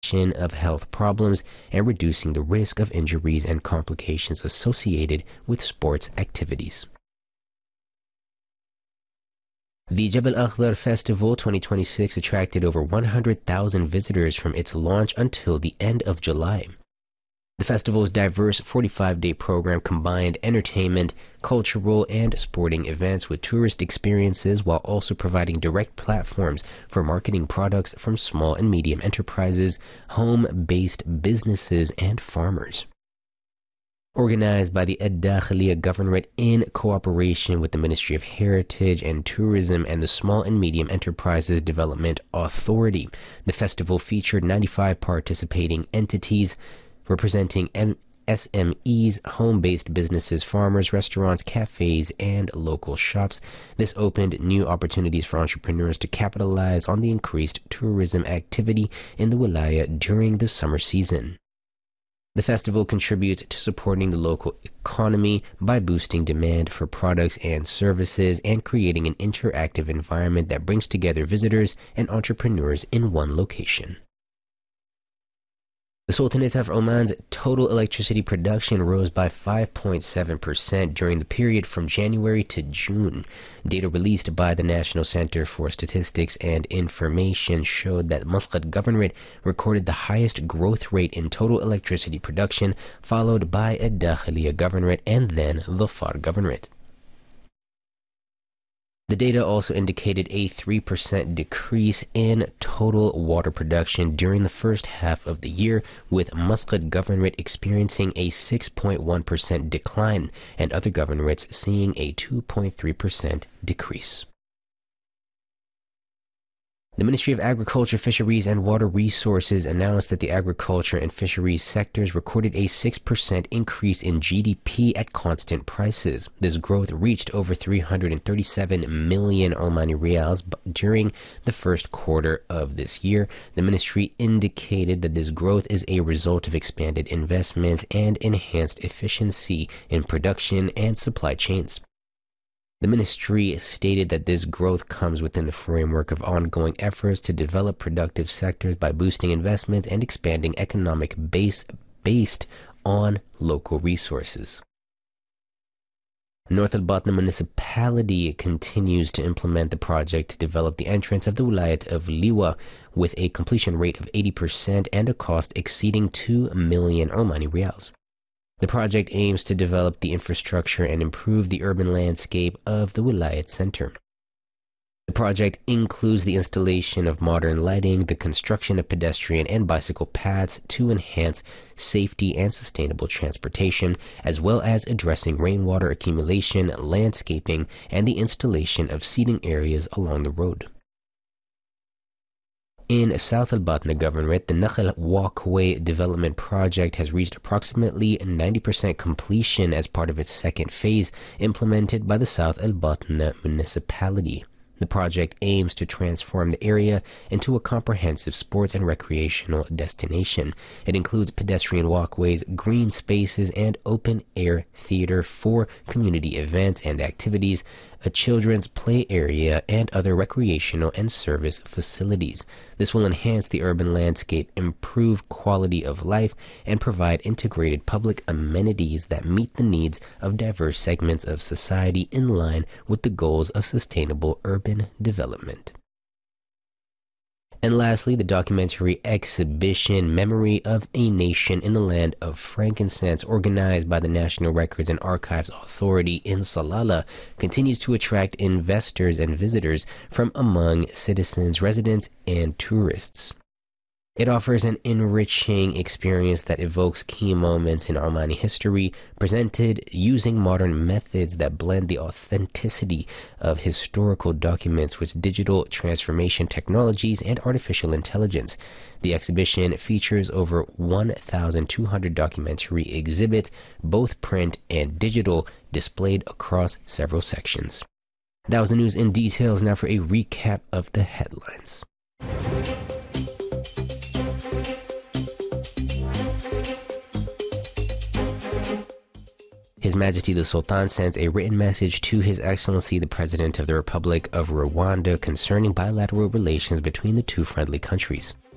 of health problems and reducing the risk of injuries and complications associated with sports activities. The Jabal Akhdar Festival 2026 attracted over 100,000 visitors from its launch until the end of July. The festival's diverse 45-day program combined entertainment, cultural, and sporting events with tourist experiences while also providing direct platforms for marketing products from small and medium enterprises, home-based businesses, and farmers. Organized by the Ad-Dakhiliya Governorate in cooperation with the Ministry of Heritage and Tourism and the Small and Medium Enterprises Development Authority, the festival featured 95 participating entities representing SMEs, home-based businesses, farmers, restaurants, cafes, and local shops. This opened new opportunities for entrepreneurs to capitalize on the increased tourism activity in the wilaya during the summer season. The festival contributes to supporting the local economy by boosting demand for products and services and creating an interactive environment that brings together visitors and entrepreneurs in one location. The Sultanate of Oman's total electricity production rose by 5.7% during the period from January to June. Data released by the National Center for Statistics and Information showed that Muscat Governorate recorded the highest growth rate in total electricity production, followed by Ad-Dakhiliya Governorate and then the Dhofar Governorate. The data also indicated a 3% decrease in total water production during the first half of the year, with Muscat Governorate experiencing a 6.1% decline and other governorates seeing a 2.3% decrease. The Ministry of Agriculture, Fisheries, and Water Resources announced that the agriculture and fisheries sectors recorded a 6% increase in GDP at constant prices. This growth reached over 337 million Omani Rials during the first quarter of this year. The ministry indicated that this growth is a result of expanded investments and enhanced efficiency in production and supply chains. The ministry stated that this growth comes within the framework of ongoing efforts to develop productive sectors by boosting investments and expanding economic base based on local resources. North Al Batna municipality continues to implement the project to develop the entrance of the Wilayat of Liwa with a completion rate of 80% and a cost exceeding 2 million Omani Rials. The project aims to develop the infrastructure and improve the urban landscape of the Wilayat Center. The project includes the installation of modern lighting, the construction of pedestrian and bicycle paths to enhance safety and sustainable transportation, as well as addressing rainwater accumulation, landscaping, and the installation of seating areas along the road. In South Al Batna Governorate, the Nakhal Walkway Development Project has reached approximately 90% completion as part of its second phase, implemented by the South Al Batna municipality. The project aims to transform the area into a comprehensive sports and recreational destination. It includes pedestrian walkways, green spaces, and open-air theater for community events and activities, a children's play area, and other recreational and service facilities. This will enhance the urban landscape, improve quality of life, and provide integrated public amenities that meet the needs of diverse segments of society in line with the goals of sustainable urban development. And lastly, the documentary exhibition Memory of a Nation in the Land of Frankincense, organized by the National Records and Archives Authority in Salalah, continues to attract investors and visitors from among citizens, residents, and tourists. It offers an enriching experience that evokes key moments in Omani history, presented using modern methods that blend the authenticity of historical documents with digital transformation technologies and artificial intelligence. The exhibition features over 1,200 documentary exhibits, both print and digital, displayed across several sections. That was the news in details. Now for a recap of the headlines. His Majesty the Sultan sends a written message to His Excellency the President of the Republic of Rwanda concerning bilateral relations between the two friendly countries.